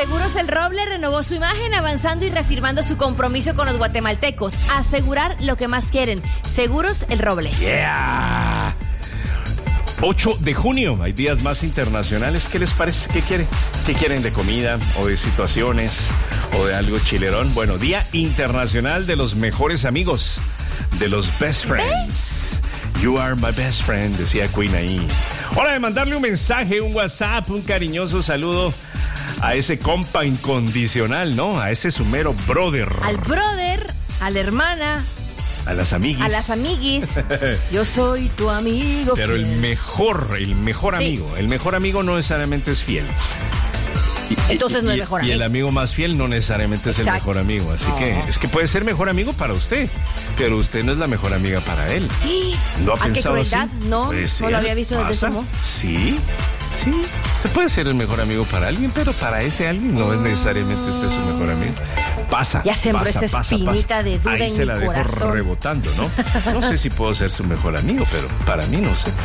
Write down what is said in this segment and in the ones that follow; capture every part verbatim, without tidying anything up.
Seguros El Roble renovó su imagen avanzando y reafirmando su compromiso con los guatemaltecos. Asegurar lo que más quieren. Seguros El Roble. Yeah. ocho de junio, hay días más internacionales. ¿Qué les parece? ¿Qué quieren? ¿Qué quieren de comida o de situaciones o de algo chilerón? Bueno, Día Internacional de los Mejores Amigos, de los Best Friends. You are my best friend, decía Queen ahí. Hora de mandarle un mensaje, un WhatsApp, un cariñoso saludo a ese compa incondicional, ¿no? A ese sumero brother. Al brother, a la hermana. A las amiguis. A las amiguis. Yo soy tu amigo. Pero fiel. el mejor, el mejor Sí. amigo. El mejor amigo no necesariamente es fiel. Y, Entonces y, no es y- mejor Y amigo. el amigo más fiel no necesariamente es el Exacto. mejor amigo. Así No. que es que puede ser mejor amigo para usted, pero usted no es la mejor amiga para él. ¿No ha ¿A qué pensado crueldad? así? No, Puede no ser, lo había visto desde pasa. ese modo. Sí, sí. Usted puede ser el mejor amigo para alguien, pero para ese alguien no es necesariamente usted su mejor amigo. Pasa. Ya sembró pasa, esa pasa, espinita pasa. de duda Ahí en se mi la dejo corazón. rebotando, ¿no? No sé si puedo ser su mejor amigo, pero para mí no sé.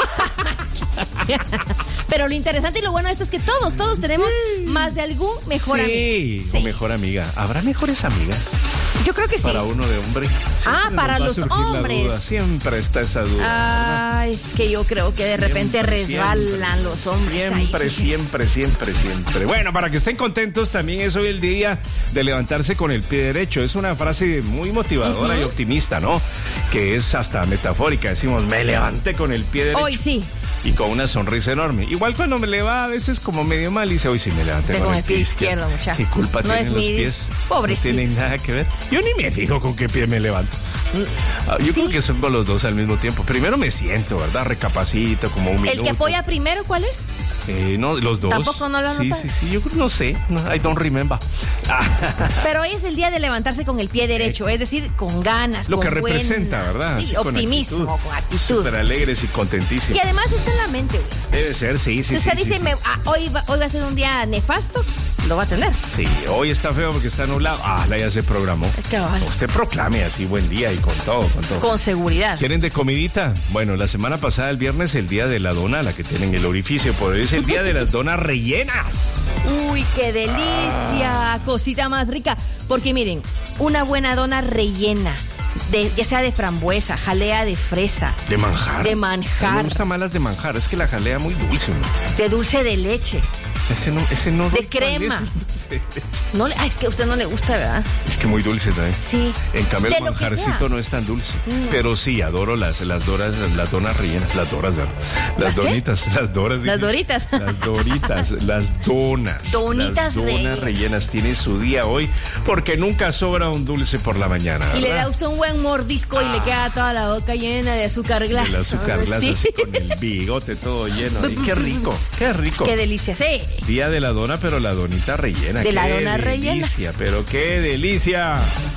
Pero lo interesante y lo bueno de esto es que todos, todos tenemos más de algún mejor sí, amigo. o mejor amiga. ¿Habrá mejores amigas? Yo creo que sí. Para uno de hombre. Ah, Siempre para nos va a los surgir la hombres. duda. Siempre está esa duda. Ah, es que yo creo que de Siempre, repente resbalan siempre. los hombres. Siempre, ahí. siempre, siempre, siempre. Bueno, para que estén contentos, también es hoy el día de levantarse con el pie derecho. Es una frase muy motivadora Uh-huh. y optimista, ¿no? Que es hasta metafórica. Decimos, me levanté con el pie derecho. Hoy sí. Y con una sonrisa enorme. Igual cuando me le va a veces como medio mal, dice, hoy sí me levanté Tengo con el pie izquierdo, muchacho. ¿Qué culpa No tienen es los mi- pies? Pobrecitos. No tienen nada que ver. Yo ni me fijo con qué pie me levanto. Ah, Yo Sí. creo que son con los dos al mismo tiempo. Primero me siento, ¿verdad? Recapacito como un minuto. ¿El que apoya primero cuál es? Eh, no, los dos. ¿Tampoco no lo Sí, notas? sí, sí. Yo creo, no sé. No, I don't remember. Ah, Pero hoy es el día de levantarse con el pie derecho, es decir, con ganas, lo con que representa, buena- ¿verdad? Sí, Así, con optimismo, actitud. con actitud. Súper alegres y Y contentísimos. además está en la mente, güey. Debe ser, sí, sí, Si sí. usted sí, dice, sí. me- ah, hoy, va, hoy va a ser un día nefasto, lo va a tener. Sí, hoy está feo porque está nublado. Ah, la ya se programó. Cabal. Usted proclame así, buen día y con todo, con todo. Con seguridad. ¿Quieren de comidita? Bueno, la semana pasada, el viernes, el día de la dona, la que tienen el orificio, por hoy es el día de las donas rellenas. Uy, qué delicia, cosita más rica. Porque miren, una buena dona rellena, de, ya sea de frambuesa, jalea de fresa, De manjar. De A mí manjar. me gustan más las de manjar, es que la jalea muy dulce, ¿no? de dulce de leche. Ese no, ese no. De ¿cuál crema. es? Sí. No, le- ah, es que a usted no le gusta, ¿verdad? Es que muy dulce también. Sí. En cambio, De el lo que manjarcito sea. no es tan dulce. Pero sí, adoro las, las doras, las donas rellenas. Las doras, ¿no? Las, ¿Las qué? donitas, las doras. Las dije. doritas. Las doritas, las donas. Donitas las donas rellenas. rellenas. Tiene su día hoy porque nunca sobra un dulce por la mañana. Y le ¿verdad? da usted un buen mordisco y le queda toda la boca llena de azúcar glass. El azúcar glass Sí. así con el bigote todo lleno. Y qué rico, qué rico. Qué delicia, sí. Día de la dona, pero la donita rellena. De la Qué dona rellena. delicia, pero qué delicia.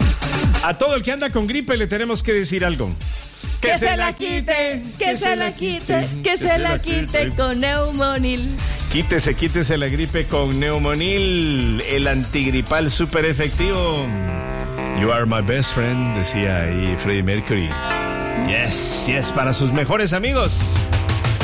A todo el que anda con gripe le tenemos que decir algo. Que se la quite, que se la quite, que se la quite con Neumonil. Quítese, quítese la gripe con Neumonil, el antigripal súper efectivo. You are my best friend, decía ahí Freddie Mercury. Yes, yes, para sus mejores amigos.